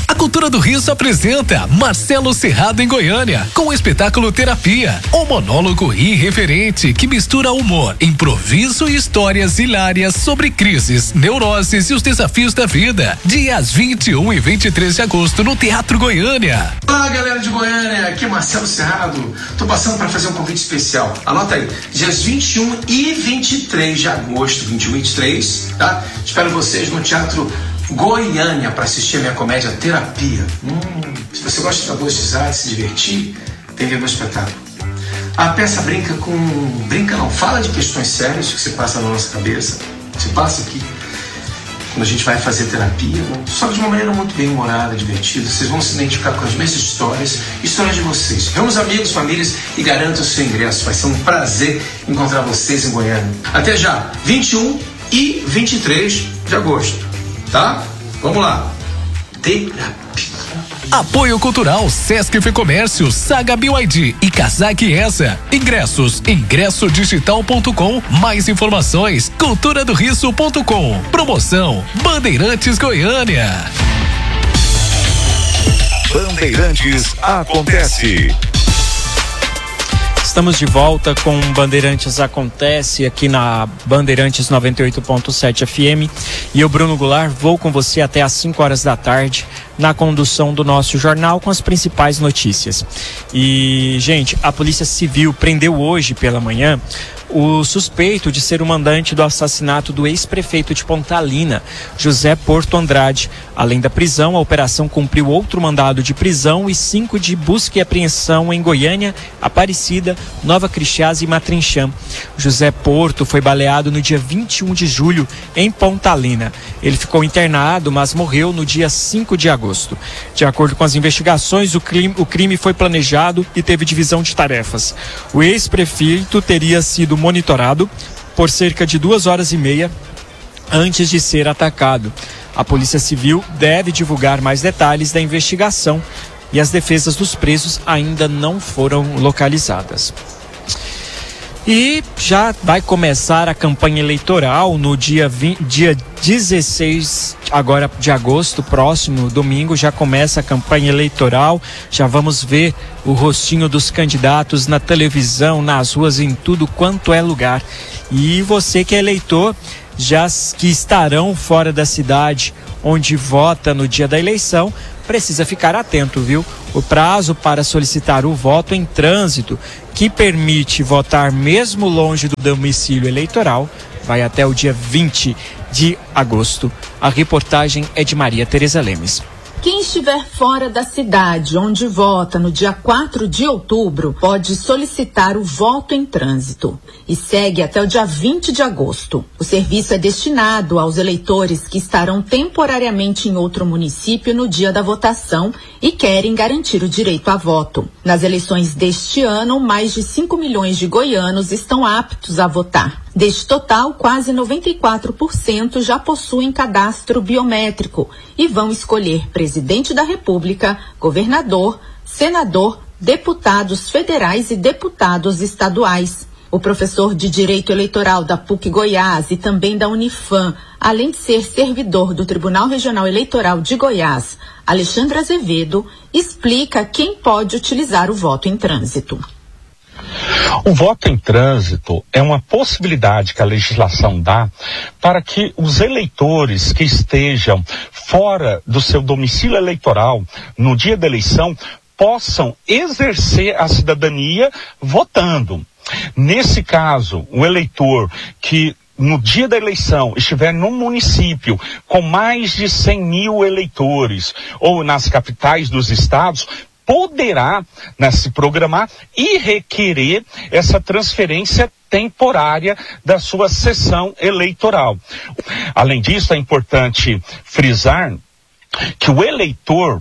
A Cultura do Riso apresenta Marcelo Serrado em Goiânia, com o espetáculo Terapia, um monólogo irreverente que mistura humor, improviso e histórias hilárias sobre crises, neuroses e os desafios da vida. Dias 21 e 23 de agosto no Teatro Goiânia. Olá, galera de Goiânia, aqui é Marcelo Serrado. Tô passando para fazer um convite especial. Anota aí, dias 21 e 23 de agosto, 21 e 23, tá? Espero vocês no Teatro Goiânia para assistir a minha comédia Terapia. Se você gosta de dar boas risadas, se divertir, tem que ver meu espetáculo. A peça fala de questões sérias que se passa na nossa cabeça, se passa aqui quando a gente vai fazer terapia, só que de uma maneira muito bem humorada, divertida. Vocês vão se identificar com as mesmas histórias de vocês. Vamos amigos, famílias, e garanta o seu ingresso. Vai ser um prazer encontrar vocês em Goiânia. Até já, 21 e 23 de agosto. Tá? Vamos lá. Terapia. Apoio Cultural, Sesc Fecomércio, Saga BYD e Kazak Essa. Ingressos, ingressodigital.com. Mais informações, culturadoriso.com. Promoção, Bandeirantes Goiânia. Bandeirantes acontece. Estamos de volta com Bandeirantes Acontece aqui na Bandeirantes 98.7 FM e eu, Bruno Goulart, vou com você até às 5 horas da tarde na condução do nosso jornal com as principais notícias. E, gente, a Polícia Civil prendeu hoje pela manhã o suspeito de ser o mandante do assassinato do ex-prefeito de Pontalina, José Porto Andrade. Além da prisão, a operação cumpriu outro mandado de prisão e 5 de busca e apreensão em Goiânia, Aparecida, Nova Crixás e Matrinchã. José Porto foi baleado no dia 21 de julho em Pontalina. Ele ficou internado, mas morreu no dia 5 de agosto. De acordo com as investigações, o crime foi planejado e teve divisão de tarefas. O ex-prefeito teria sido monitorado por cerca de 2 horas e meia antes de ser atacado. A Polícia Civil deve divulgar mais detalhes da investigação e as defesas dos presos ainda não foram localizadas. E já vai começar a campanha eleitoral no dia 16 agora de agosto, próximo domingo, já começa a campanha eleitoral. Já vamos ver o rostinho dos candidatos na televisão, nas ruas, em tudo quanto é lugar. E você que é eleitor, já que estarão fora da cidade onde vota no dia da eleição, precisa ficar atento, viu? O prazo para solicitar o voto em trânsito, que permite votar mesmo longe do domicílio eleitoral, vai até o dia 20 de agosto. A reportagem é de Maria Tereza Lemes. Quem estiver fora da cidade onde vota no dia 4 de outubro pode solicitar o voto em trânsito e segue até o dia 20 de agosto. O serviço é destinado aos eleitores que estarão temporariamente em outro município no dia da votação e querem garantir o direito a voto. Nas eleições deste ano, mais de 5 milhões de goianos estão aptos a votar. Deste total, quase 94% já possuem cadastro biométrico e vão escolher presidente da República, governador, senador, deputados federais e deputados estaduais. O professor de Direito Eleitoral da PUC Goiás e também da Unifam, além de ser servidor do Tribunal Regional Eleitoral de Goiás, Alexandre Azevedo, explica quem pode utilizar o voto em trânsito. O voto em trânsito é uma possibilidade que a legislação dá para que os eleitores que estejam fora do seu domicílio eleitoral no dia da eleição possam exercer a cidadania votando. Nesse caso, o eleitor que no dia da eleição estiver num município com mais de 100 mil eleitores ou nas capitais dos estados, poderá se programar e requerer essa transferência temporária da sua sessão eleitoral. Além disso, é importante frisar que o eleitor,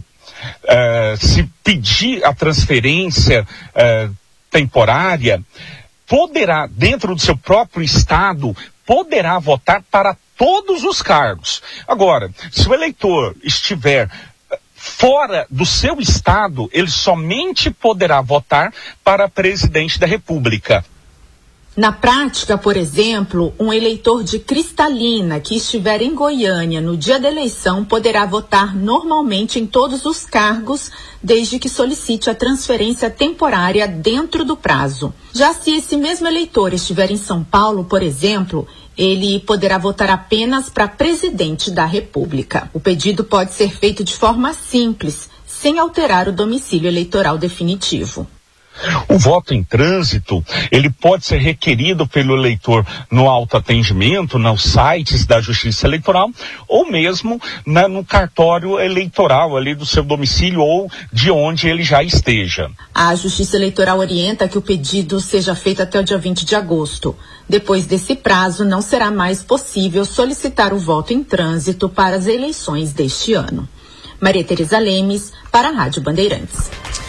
se pedir a transferência temporária, poderá, dentro do seu próprio estado, poderá votar para todos os cargos. Agora, se o eleitor estiver fora do seu estado, ele somente poderá votar para presidente da República. Na prática, por exemplo, um eleitor de Cristalina que estiver em Goiânia no dia da eleição poderá votar normalmente em todos os cargos, desde que solicite a transferência temporária dentro do prazo. Já se esse mesmo eleitor estiver em São Paulo, por exemplo, ele poderá votar apenas para presidente da República. O pedido pode ser feito de forma simples, sem alterar o domicílio eleitoral definitivo. O voto em trânsito, ele pode ser requerido pelo eleitor no autoatendimento, nos sites da Justiça Eleitoral, ou mesmo no cartório eleitoral ali do seu domicílio ou de onde ele já esteja. A Justiça Eleitoral orienta que o pedido seja feito até o dia 20 de agosto. Depois desse prazo, não será mais possível solicitar o voto em trânsito para as eleições deste ano. Maria Tereza Lemes, para a Rádio Bandeirantes.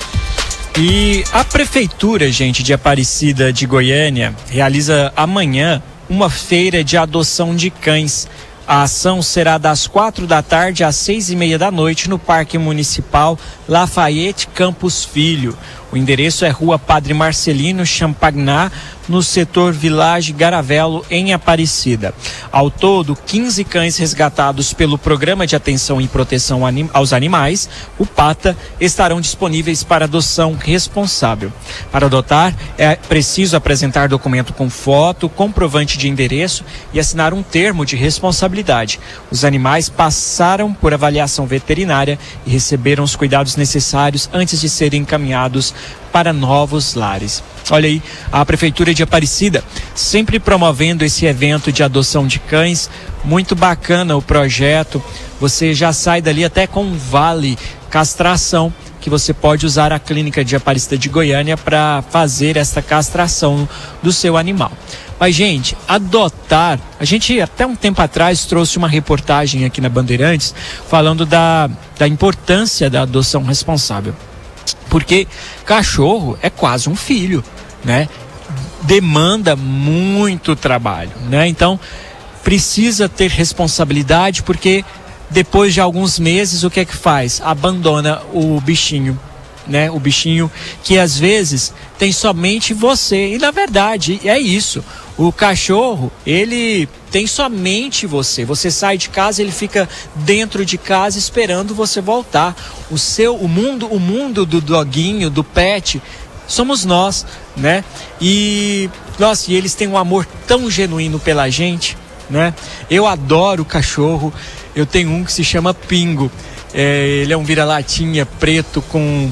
E a Prefeitura, gente, de Aparecida de Goiânia, realiza amanhã uma feira de adoção de cães. A ação será das 4 da tarde às 6:30 da noite no Parque Municipal Lafayette Campos Filho. O endereço é Rua Padre Marcelino Champagnat, no setor Village Garavelo, em Aparecida. Ao todo, 15 cães resgatados pelo Programa de Atenção e Proteção aos Animais, o PATA, estarão disponíveis para adoção responsável. Para adotar, é preciso apresentar documento com foto, comprovante de endereço e assinar um termo de responsabilidade. Os animais passaram por avaliação veterinária e receberam os cuidados necessários antes de serem encaminhados para novos lares. Olha aí, a Prefeitura de Aparecida sempre promovendo esse evento de adoção de cães. Muito bacana o projeto. Você já sai dali até com um vale castração, que você pode usar a clínica de Aparecida de Goiânia para fazer essa castração do seu animal. Mas, gente, adotar... A gente, até um tempo atrás, trouxe uma reportagem aqui na Bandeirantes falando da importância da adoção responsável. Porque cachorro é quase um filho, né? Demanda muito trabalho, né? Então, precisa ter responsabilidade, porque depois de alguns meses, o que é que faz? Abandona o bichinho, né? O bichinho que às vezes tem somente você. E na verdade, é isso. O cachorro, ele tem somente você. Você sai de casa, ele fica dentro de casa esperando você voltar. O mundo do doguinho, do pet, somos nós, né? E eles têm um amor tão genuíno pela gente, né? Eu adoro cachorro. Eu tenho um que se chama Pingo. Ele é um vira-latinha preto com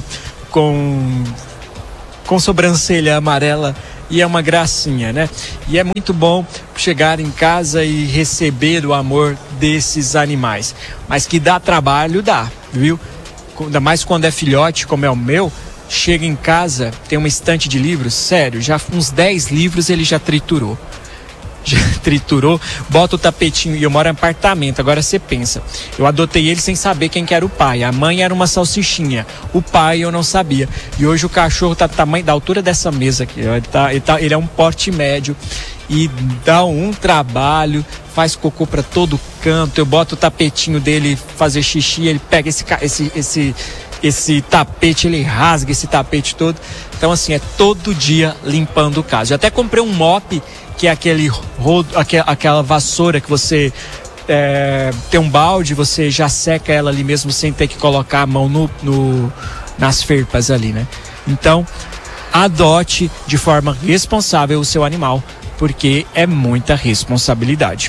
sobrancelha amarela. E é uma gracinha, né? E é muito bom chegar em casa e receber o amor desses animais. Mas que dá trabalho, dá, viu? Ainda mais quando é filhote, como é o meu. Chega em casa, tem uma estante de livros, sério, já uns 10 livros ele já triturou. Bota o tapetinho, e eu moro em apartamento. Agora você pensa, eu adotei ele sem saber quem que era o pai. A mãe era uma salsichinha, o pai eu não sabia. E hoje o cachorro tá do tamanho da altura dessa mesa aqui. Ele é um porte médio e dá um trabalho, faz cocô pra todo canto. Eu boto o tapetinho dele fazer xixi, ele pega esse tapete, ele rasga esse tapete todo. Então assim, é todo dia limpando o caso. Eu até comprei um mop, que é aquela vassoura que você tem um balde, você já seca ela ali mesmo sem ter que colocar a mão nas ferpas ali, né? Então, adote de forma responsável o seu animal, porque é muita responsabilidade.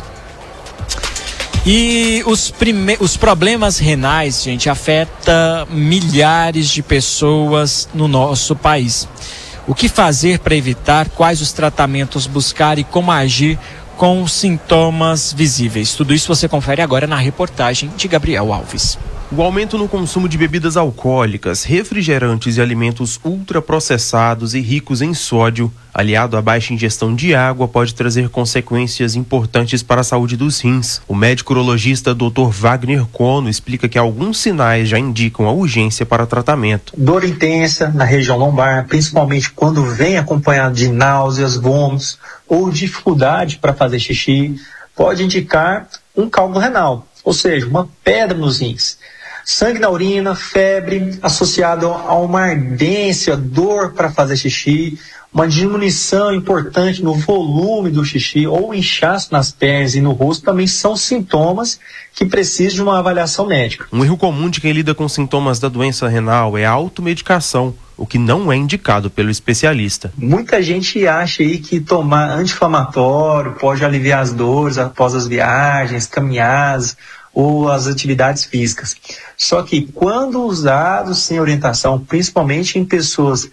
E os problemas renais, gente, afetam milhares de pessoas no nosso país. O que fazer para evitar, quais os tratamentos buscar e como agir com sintomas visíveis? Tudo isso você confere agora na reportagem de Gabriel Alves. O aumento no consumo de bebidas alcoólicas, refrigerantes e alimentos ultraprocessados e ricos em sódio, aliado à baixa ingestão de água, pode trazer consequências importantes para a saúde dos rins. O médico urologista Dr. Wagner Cono explica que alguns sinais já indicam a urgência para tratamento. Dor intensa na região lombar, principalmente quando vem acompanhado de náuseas, vômitos ou dificuldade para fazer xixi, pode indicar um cálculo renal, ou seja, uma pedra nos rins. Sangue na urina, febre associado a uma ardência, dor para fazer xixi, Uma diminuição importante no volume do xixi ou inchaço nas pernas e no rosto também são sintomas que precisam de uma avaliação médica. Um erro comum de quem lida com sintomas da doença renal é a automedicação, o que não é indicado pelo especialista. Muita gente acha aí que tomar anti-inflamatório pode aliviar as dores após as viagens, caminhadas ou as atividades físicas. Só que quando usados sem orientação, principalmente em pessoas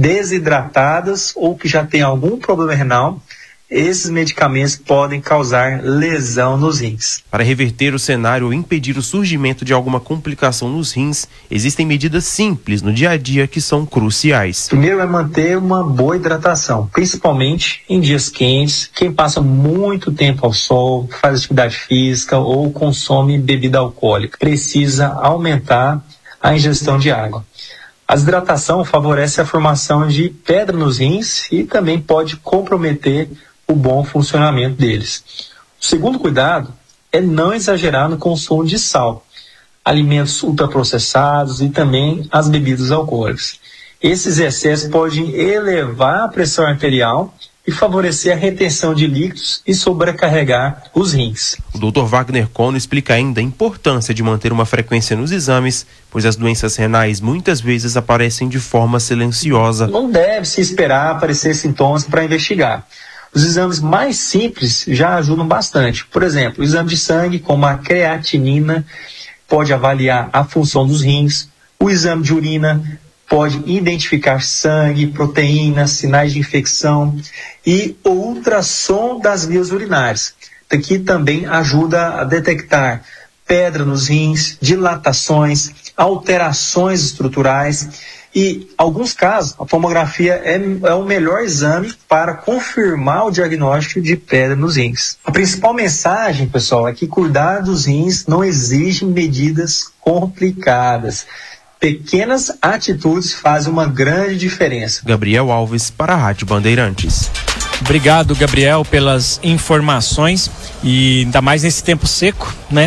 desidratadas ou que já têm algum problema renal, esses medicamentos podem causar lesão nos rins. Para reverter o cenário ou impedir o surgimento de alguma complicação nos rins, existem medidas simples no dia a dia que são cruciais. Primeiro é manter uma boa hidratação, principalmente em dias quentes. Quem passa muito tempo ao sol, faz atividade física ou consome bebida alcoólica, precisa aumentar a ingestão de água. A desidratação favorece a formação de pedra nos rins e também pode comprometer o bom funcionamento deles. O segundo cuidado é não exagerar no consumo de sal, alimentos ultraprocessados e também as bebidas alcoólicas. Esses excessos podem elevar a pressão arterial e favorecer a retenção de líquidos e sobrecarregar os rins. O Dr. Wagner Kono explica ainda a importância de manter uma frequência nos exames, pois as doenças renais muitas vezes aparecem de forma silenciosa. Não deve se esperar aparecer sintomas para investigar. Os exames mais simples já ajudam bastante. Por exemplo, o exame de sangue, como a creatinina, pode avaliar a função dos rins. O exame de urina pode identificar sangue, proteínas, sinais de infecção. E o ultrassom das vias urinárias. Aqui também ajuda a detectar pedra nos rins, dilatações, alterações estruturais. E, em alguns casos, a tomografia é o melhor exame para confirmar o diagnóstico de pedra nos rins. A principal mensagem, pessoal, é que cuidar dos rins não exige medidas complicadas. Pequenas atitudes fazem uma grande diferença. Gabriel Alves para a Rádio Bandeirantes. Obrigado, Gabriel, pelas informações e ainda mais nesse tempo seco, né?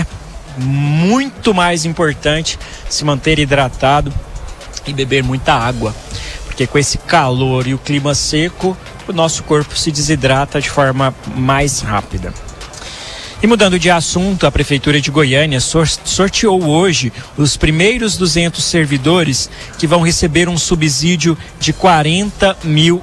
Muito mais importante se manter hidratado e beber muita água, porque com esse calor e o clima seco, o nosso corpo se desidrata de forma mais rápida. E mudando de assunto, a Prefeitura de Goiânia sorteou hoje os primeiros 200 servidores que vão receber um subsídio de R$40 mil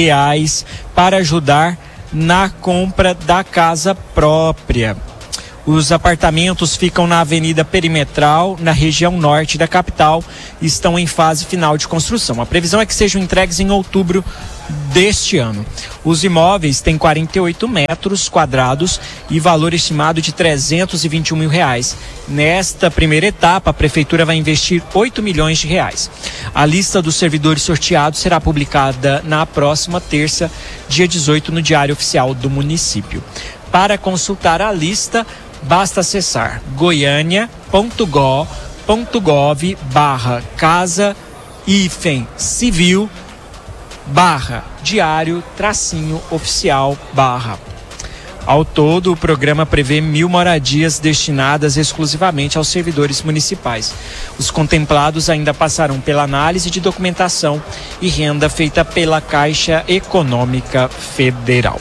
para ajudar na compra da casa própria. Os apartamentos ficam na Avenida Perimetral, na região norte da capital, e estão em fase final de construção. A previsão é que sejam entregues em outubro deste ano. Os imóveis têm 48 metros quadrados e valor estimado de R$321 mil. Nesta primeira etapa, a Prefeitura vai investir R$8 milhões. A lista dos servidores sorteados será publicada na próxima terça, dia 18, no Diário Oficial do município. Para consultar a lista, basta acessar goiania.gov/casa-civil/diário-oficial/. Ao todo, o programa prevê 1.000 moradias destinadas exclusivamente aos servidores municipais. Os contemplados ainda passarão pela análise de documentação e renda feita pela Caixa Econômica Federal.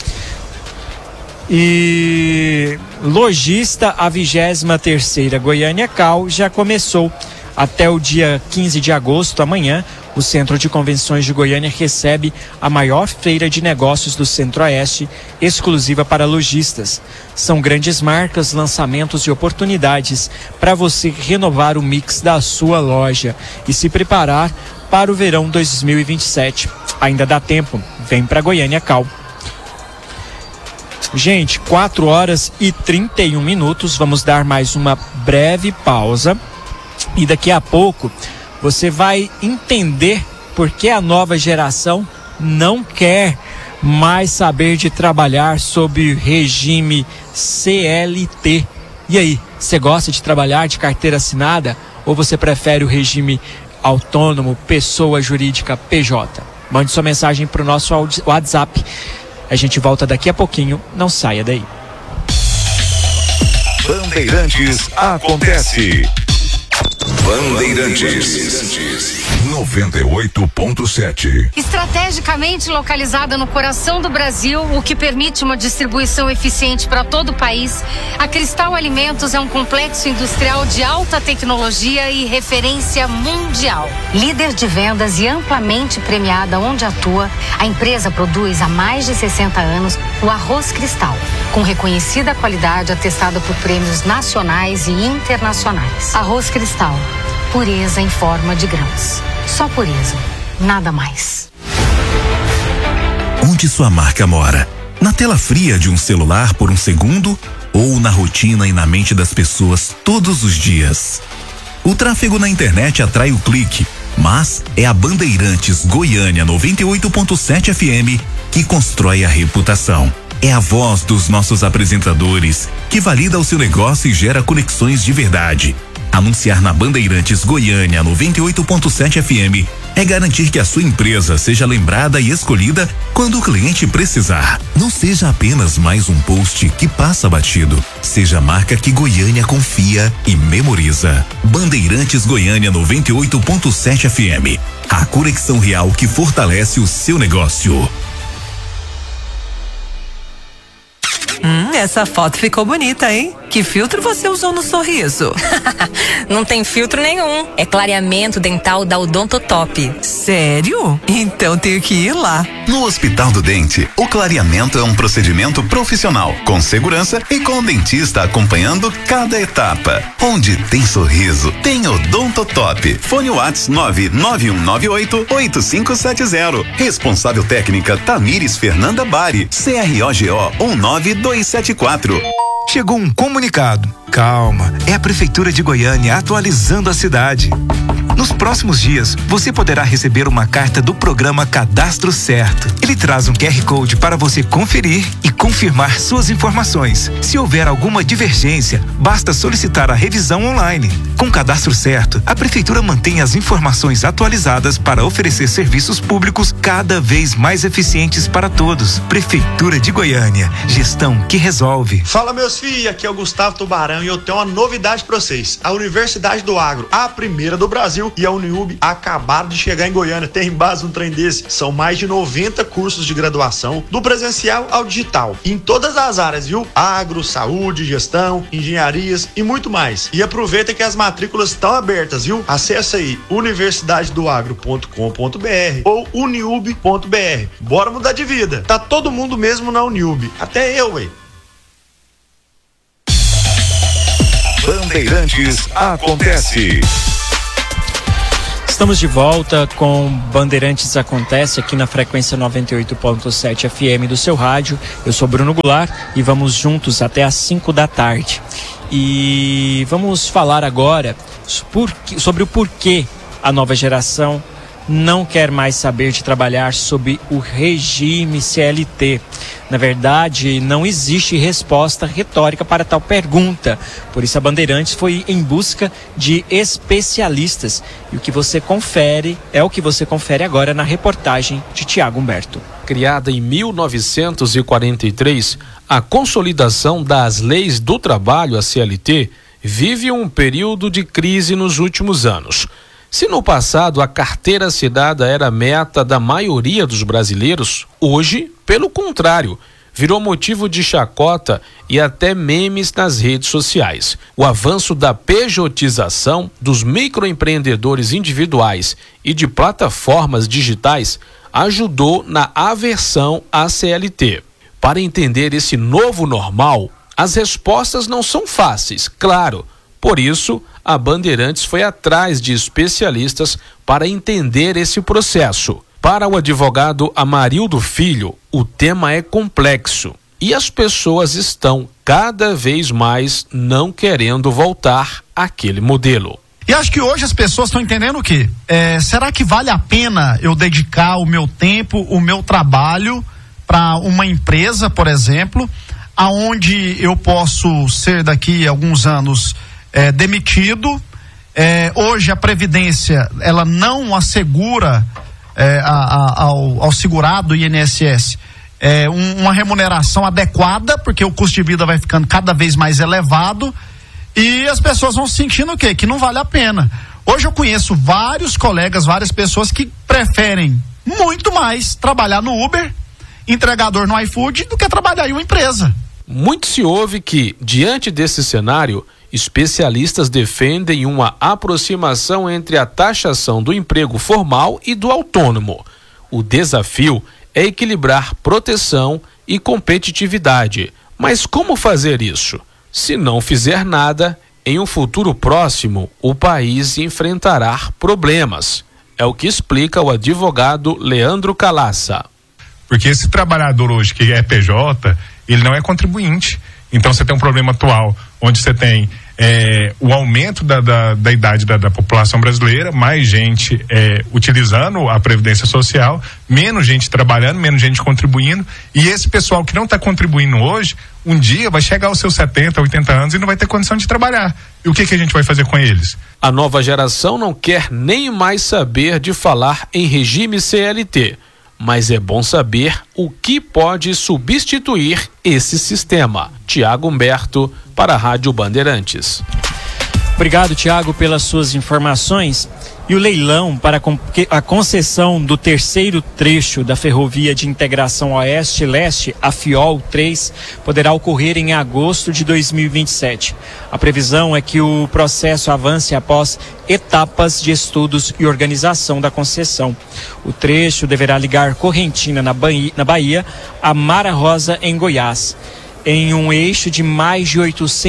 E lojista, a 23ª Goiânia Cal já começou. Até o dia 15 de agosto, amanhã, o Centro de Convenções de Goiânia recebe a maior feira de negócios do Centro-Oeste, exclusiva para lojistas. São grandes marcas, lançamentos e oportunidades para você renovar o mix da sua loja e se preparar para o verão 2027. Ainda dá tempo, vem para Goiânia Cal. Gente, 4h31, vamos dar mais uma breve pausa e daqui a pouco você vai entender por que a nova geração não quer mais saber de trabalhar sob regime CLT. E aí, você gosta de trabalhar de carteira assinada ou você prefere o regime autônomo, pessoa jurídica PJ? Mande sua mensagem para o nosso WhatsApp. A gente volta daqui a pouquinho, não saia daí. Bandeirantes acontece. Bandeirantes 98.7. Estrategicamente localizada no coração do Brasil, o que permite uma distribuição eficiente para todo o país, a Cristal Alimentos é um complexo industrial de alta tecnologia e referência mundial. Líder de vendas e amplamente premiada onde atua, a empresa produz há mais de 60 anos o arroz Cristal, com reconhecida qualidade atestada por prêmios nacionais e internacionais. Arroz Cristal, pureza em forma de grãos. Só pureza, nada mais. Onde sua marca mora? Na tela fria de um celular por um segundo ou na rotina e na mente das pessoas todos os dias? O tráfego na internet atrai o clique, mas é a Bandeirantes Goiânia 98.7 FM que constrói a reputação. É a voz dos nossos apresentadores que valida o seu negócio e gera conexões de verdade. Anunciar na Bandeirantes Goiânia 98.7 FM é garantir que a sua empresa seja lembrada e escolhida quando o cliente precisar. Não seja apenas mais um post que passa batido. Seja a marca que Goiânia confia e memoriza. Bandeirantes Goiânia 98.7 FM. A conexão real que fortalece o seu negócio. Essa foto ficou bonita, hein? Que filtro você usou no sorriso? Não tem filtro nenhum. É clareamento dental da Odontotop. Sério? Então tenho que ir lá. No Hospital do Dente, o clareamento é um procedimento profissional, com segurança e com o dentista acompanhando cada etapa. Onde tem sorriso, tem Odontotop. Fone WhatsApp 99198-8570. Responsável técnica Tamires Fernanda Bari. CROGO 19274. Chegou um comunicado. Calma, é a Prefeitura de Goiânia atualizando a cidade. Nos próximos dias, você poderá receber uma carta do programa Cadastro Certo. Ele traz um QR Code para você conferir e confirmar suas informações. Se houver alguma divergência, basta solicitar a revisão online. Com o Cadastro Certo, a Prefeitura mantém as informações atualizadas para oferecer serviços públicos cada vez mais eficientes para todos. Prefeitura de Goiânia, gestão que resolve. Fala, meus filhos, aqui é o Gustavo Tubarão e eu tenho uma novidade para vocês. A Universidade do Agro, a primeira do Brasil, e a Uniub acabaram de chegar em Goiânia. Tem base um trem desse. São mais de 90 cursos de graduação, do presencial ao digital, em todas as áreas, viu? Agro, saúde, gestão, engenharias e muito mais. E aproveita que as matrículas estão abertas, viu? Acesse aí universidadedoagro.com.br ou uniub.br. Bora mudar de vida. Tá todo mundo mesmo na Uniub. Até eu, ué. Bandeirantes acontece. Estamos de volta com Bandeirantes Acontece aqui na frequência 98.7 FM do seu rádio. Eu sou Bruno Goulart e vamos juntos até às 5 da tarde. E vamos falar agora sobre o porquê a nova geração não quer mais saber de trabalhar sob o regime CLT. Na verdade, não existe resposta retórica para tal pergunta. Por isso a Bandeirantes foi em busca de especialistas. E o que você confere é o que você confere agora na reportagem de Tiago Humberto. Criada em 1943, a consolidação das leis do trabalho, a CLT, vive um período de crise nos últimos anos. Se no passado a carteira assinada era a meta da maioria dos brasileiros, hoje, pelo contrário, virou motivo de chacota e até memes nas redes sociais. O avanço da pejotização dos microempreendedores individuais e de plataformas digitais ajudou na aversão à CLT. Para entender esse novo normal, as respostas não são fáceis, claro. Por isso, a Bandeirantes foi atrás de especialistas para entender esse processo. Para o advogado Amarildo Filho, o tema é complexo e as pessoas estão cada vez mais não querendo voltar àquele modelo. E acho que hoje as pessoas estão entendendo o quê? Será que vale a pena eu dedicar o meu tempo, o meu trabalho para uma empresa, por exemplo, aonde eu posso ser daqui a alguns anos demitido? Hoje a Previdência, ela não assegura ao segurado INSS uma remuneração adequada, porque o custo de vida vai ficando cada vez mais elevado e as pessoas vão sentindo o quê? Que não vale a pena. Hoje eu conheço vários colegas, várias pessoas que preferem muito mais trabalhar no Uber, entregador no iFood, do que trabalhar em uma empresa. Muito se ouve que, diante desse cenário, especialistas defendem uma aproximação entre a taxação do emprego formal e do autônomo. O desafio é equilibrar proteção e competitividade. Mas como fazer isso? Se não fizer nada, em um futuro próximo, o país enfrentará problemas. É o que explica o advogado Leandro Calaça. Porque esse trabalhador hoje que é PJ, ele não é contribuinte. Então você tem um problema atual, onde você tem o aumento da idade da população brasileira, mais gente utilizando a Previdência Social, menos gente trabalhando, menos gente contribuindo, e esse pessoal que não está contribuindo hoje, um dia vai chegar aos seus 70, 80 anos e não vai ter condição de trabalhar. E o que a gente vai fazer com eles? A nova geração não quer nem mais saber de falar em regime CLT, mas é bom saber o que pode substituir esse sistema. Tiago Humberto, para a Rádio Bandeirantes. Obrigado, Tiago, pelas suas informações. E o leilão para a concessão do terceiro trecho da Ferrovia de Integração Oeste-Leste, a FIOL 3, poderá ocorrer em agosto de 2027. A previsão é que o processo avance após etapas de estudos e organização da concessão. O trecho deverá ligar Correntina, na Bahia, a Mara Rosa, em Goiás, em um eixo de mais de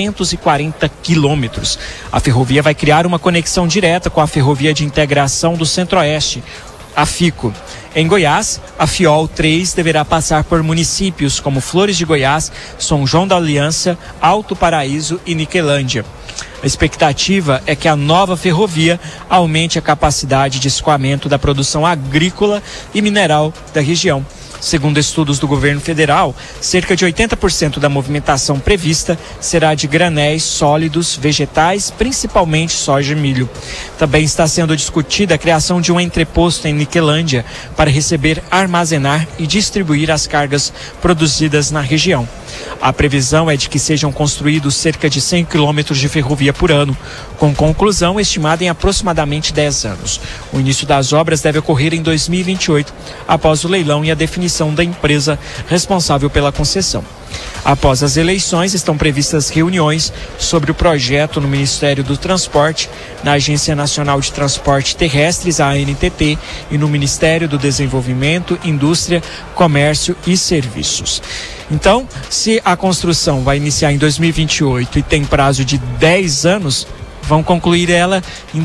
840 quilômetros. A ferrovia vai criar uma conexão direta com a Ferrovia de Integração do Centro-Oeste, a FICO. Em Goiás, a FIOL 3 deverá passar por municípios como Flores de Goiás, São João da Aliança, Alto Paraíso e Niquelândia. A expectativa é que a nova ferrovia aumente a capacidade de escoamento da produção agrícola e mineral da região. Segundo estudos do governo federal, cerca de 80% da movimentação prevista será de granéis sólidos, vegetais, principalmente soja e milho. Também está sendo discutida a criação de um entreposto em Niquelândia para receber, armazenar e distribuir as cargas produzidas na região. A previsão é de que sejam construídos cerca de 100 quilômetros de ferrovia por ano, com conclusão estimada em aproximadamente 10 anos. O início das obras deve ocorrer em 2028, após o leilão e a definição da empresa responsável pela concessão. Após as eleições, estão previstas reuniões sobre o projeto no Ministério do Transporte, na Agência Nacional de Transporte Terrestres, a ANTT, e no Ministério do Desenvolvimento, Indústria, Comércio e Serviços. Então, se a construção vai iniciar em 2028 e tem prazo de 10 anos, vão concluir ela em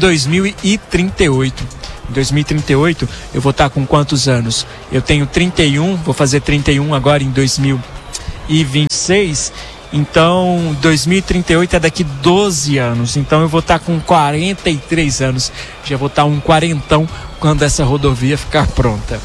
2038. Em 2038, eu vou estar com quantos anos? Eu tenho 31, vou fazer 31 agora em 2026, então 2038 é daqui 12 anos, então eu vou estar com 43 anos, já vou estar um quarentão quando essa rodovia ficar pronta.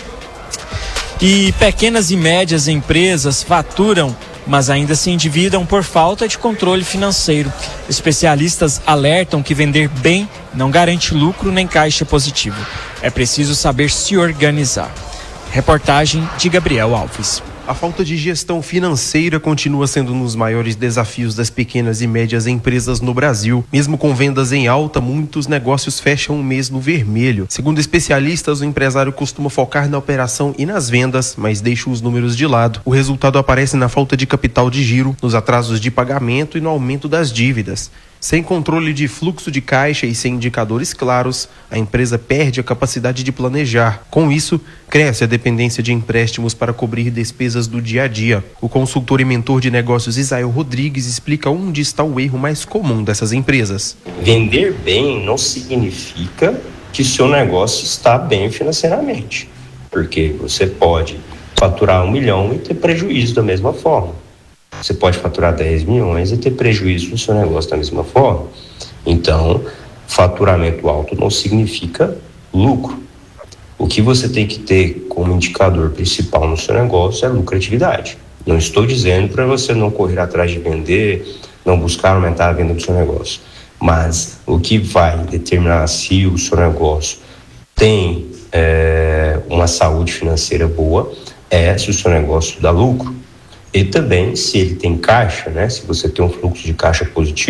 E pequenas e médias empresas faturam, mas ainda se endividam por falta de controle financeiro. Especialistas alertam que vender bem não garante lucro nem caixa positivo. É preciso saber se organizar. Reportagem de Gabriel Alves. A falta de gestão financeira continua sendo um dos maiores desafios das pequenas e médias empresas no Brasil. Mesmo com vendas em alta, muitos negócios fecham um mês no vermelho. Segundo especialistas, o empresário costuma focar na operação e nas vendas, mas deixa os números de lado. O resultado aparece na falta de capital de giro, nos atrasos de pagamento e no aumento das dívidas. Sem controle de fluxo de caixa e sem indicadores claros, a empresa perde a capacidade de planejar. Com isso, cresce a dependência de empréstimos para cobrir despesas do dia a dia. O consultor e mentor de negócios Isael Rodrigues explica onde está o erro mais comum dessas empresas. Vender bem não significa que seu negócio está bem financeiramente, porque você pode faturar 1 milhão e ter prejuízo da mesma forma. Você pode faturar 10 milhões e ter prejuízo no seu negócio da mesma forma. Então, faturamento alto não significa lucro. O que você tem que ter como indicador principal no seu negócio é lucratividade. Não estou dizendo para você não correr atrás de vender, não buscar aumentar a venda do seu negócio. Mas o que vai determinar se o seu negócio tem uma saúde financeira boa é se o seu negócio dá lucro. E também, se ele tem caixa, né? Se você tem um fluxo de caixa positivo,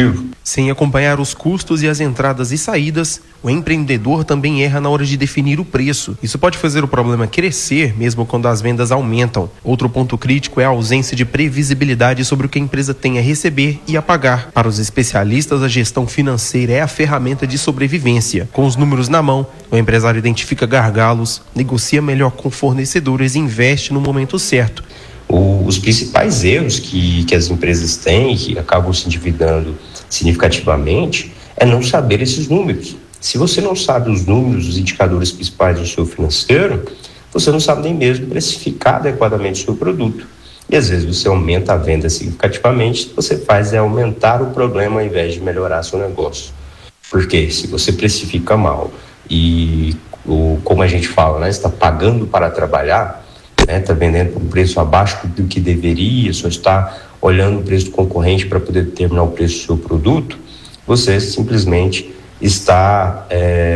Sem acompanhar os custos e as entradas e saídas, o empreendedor também erra na hora de definir o preço. Isso pode fazer o problema crescer, mesmo quando as vendas aumentam. Outro ponto crítico é a ausência de previsibilidade sobre o que a empresa tem a receber e a pagar. Para os especialistas, a gestão financeira é a ferramenta de sobrevivência. Com os números na mão, o empresário identifica gargalos, negocia melhor com fornecedores e investe no momento certo. Os principais erros que as empresas têm, que acabam se endividando significativamente, é não saber esses números. Se você não sabe os números, os indicadores principais do seu financeiro, você não sabe nem mesmo precificar adequadamente o seu produto. E às vezes você aumenta a venda significativamente, o que você faz é aumentar o problema ao invés de melhorar seu negócio. Porque se você precifica mal e, como a gente fala, né, está pagando para trabalhar, está vendendo por um preço abaixo do que deveria, só está olhando o preço do concorrente para poder determinar o preço do seu produto, você simplesmente está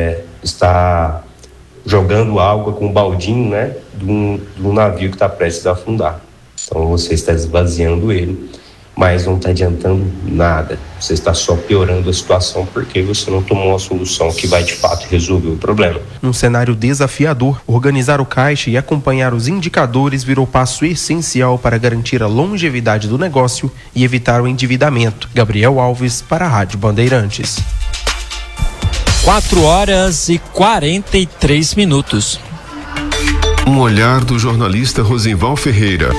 jogando água com um baldinho, né, de um navio que está prestes a afundar. Então você está esvaziando ele, mas não está adiantando nada. Você está só piorando a situação porque você não tomou uma solução que vai de fato resolver o problema. Num cenário desafiador, organizar o caixa e acompanhar os indicadores virou passo essencial para garantir a longevidade do negócio e evitar o endividamento. Gabriel Alves, para a Rádio Bandeirantes. 4h43. Um olhar do jornalista Rosenval Ferreira.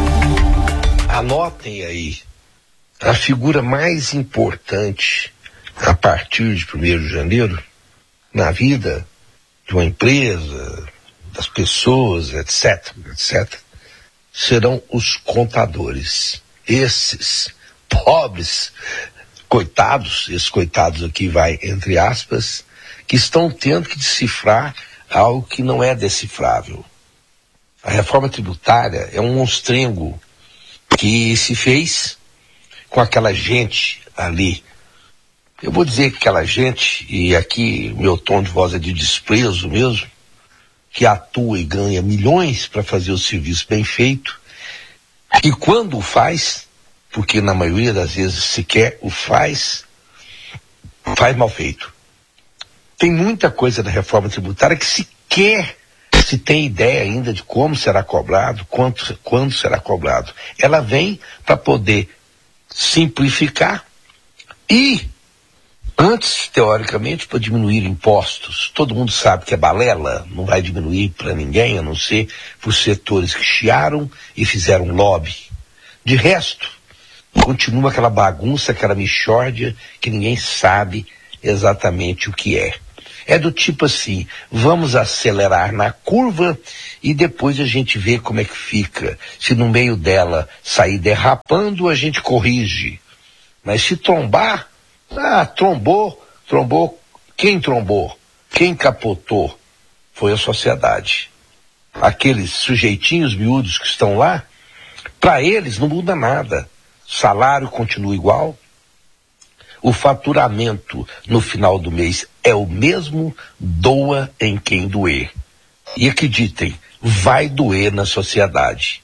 Anotem aí. A figura mais importante a partir de 1º de janeiro na vida de uma empresa, das pessoas, etc., serão os contadores. Esses pobres coitados, esses coitados aqui vai entre aspas, que estão tendo que decifrar algo que não é decifrável. A reforma tributária é um monstrengo que se fez com aquela gente ali. Eu vou dizer que aquela gente, e aqui meu tom de voz é de desprezo mesmo, que atua e ganha milhões para fazer o serviço bem feito, e quando o faz, porque na maioria das vezes sequer o faz mal feito. Tem muita coisa da reforma tributária que sequer se tem ideia ainda de como será cobrado, quando será cobrado. Ela vem para poder simplificar e, antes, teoricamente, para diminuir impostos. Todo mundo sabe que é balela, não vai diminuir para ninguém, a não ser para os setores que chiaram e fizeram lobby. De resto, continua aquela bagunça, aquela mixórdia que ninguém sabe exatamente o que é. É do tipo assim, vamos acelerar na curva e depois a gente vê como é que fica. Se no meio dela sair derrapando, a gente corrige. Mas se trombar, trombou. Quem trombou? Quem capotou? Foi a sociedade. Aqueles sujeitinhos miúdos que estão lá, para eles não muda nada. Salário continua igual. O faturamento no final do mês é o mesmo, doa em quem doer. E acreditem, vai doer na sociedade.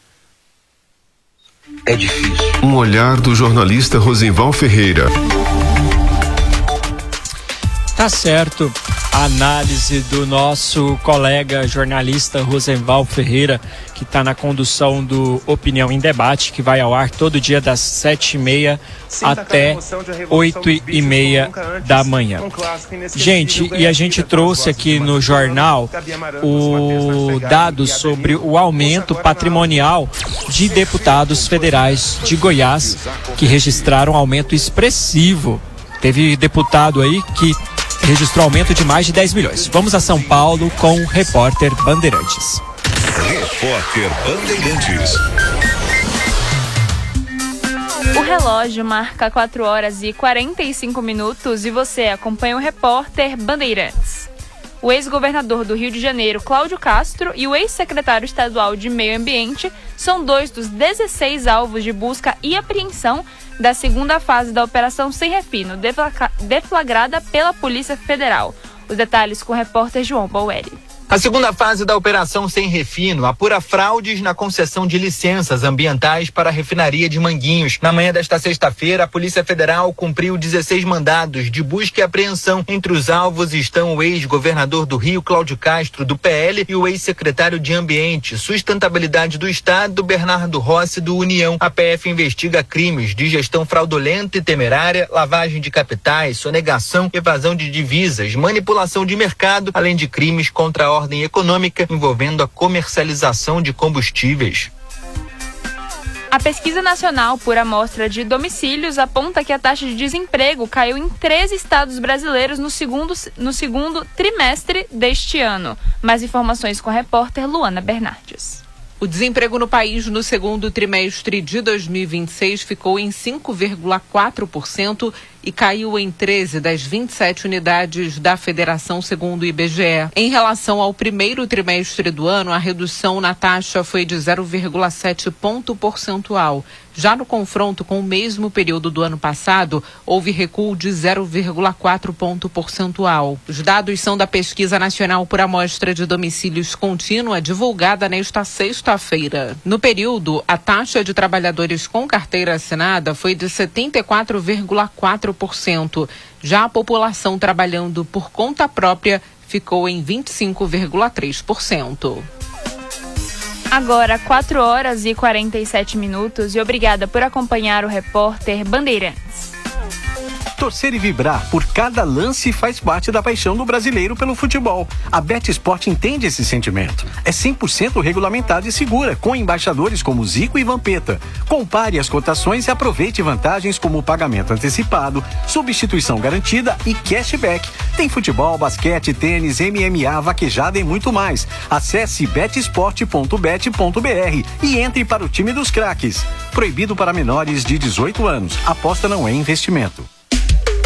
É difícil. Um olhar do jornalista Rosenval Ferreira. Tá certo. A análise do nosso colega jornalista Rosenval Ferreira, que está na condução do Opinião em Debate, que vai ao ar todo dia das 7h30 até 8h30 da manhã. Gente, e a gente trouxe aqui no jornal o dado sobre o aumento patrimonial de deputados federais de Goiás, que registraram um aumento expressivo. Teve deputado aí que registrou aumento de mais de 10 milhões. Vamos a São Paulo com o repórter Bandeirantes. Repórter Bandeirantes. O relógio marca 4h45 e você acompanha o repórter Bandeirantes. O ex-governador do Rio de Janeiro, Cláudio Castro, e o ex-secretário estadual de Meio Ambiente são 2 dos 16 alvos de busca e apreensão da segunda fase da Operação Sem Refino, deflagrada pela Polícia Federal. Os detalhes com o repórter João Boeri. A segunda fase da Operação Sem Refino apura fraudes na concessão de licenças ambientais para a refinaria de Manguinhos. Na manhã desta sexta-feira, a Polícia Federal cumpriu 16 mandados de busca e apreensão. Entre os alvos estão o ex-governador do Rio, Cláudio Castro, do PL, e o ex-secretário de Ambiente e Sustentabilidade do Estado, Bernardo Rossi, do União. A PF investiga crimes de gestão fraudulenta e temerária, lavagem de capitais, sonegação, evasão de divisas, manipulação de mercado, além de crimes contra a ordem econômica envolvendo a comercialização de combustíveis. A Pesquisa Nacional por Amostra de Domicílios aponta que a taxa de desemprego caiu em 13 estados brasileiros no segundo trimestre deste ano. Mais informações com a repórter Luana Bernardes. O desemprego no país no segundo trimestre de 2026 ficou em 5,4% e caiu em 13 das 27 unidades da federação, segundo o IBGE. Em relação ao primeiro trimestre do ano, a redução na taxa foi de 0,7 ponto percentual. Já no confronto com o mesmo período do ano passado, houve recuo de 0,4 ponto percentual. Os dados são da Pesquisa Nacional por Amostra de Domicílios Contínua, divulgada nesta sexta-feira. No período, a taxa de trabalhadores com carteira assinada foi de 74,4%. Já a população trabalhando por conta própria ficou em 25,3%. Agora, 4h47 e obrigada por acompanhar o repórter Bandeirantes. Torcer e vibrar por cada lance faz parte da paixão do brasileiro pelo futebol. A BetSport entende esse sentimento. É 100% regulamentada e segura, com embaixadores como Zico e Vampeta. Compare as cotações e aproveite vantagens como pagamento antecipado, substituição garantida e cashback. Tem futebol, basquete, tênis, MMA, vaquejada e muito mais. Acesse betsport.bet.br e entre para o time dos craques. Proibido para menores de 18 anos. Aposta não é investimento.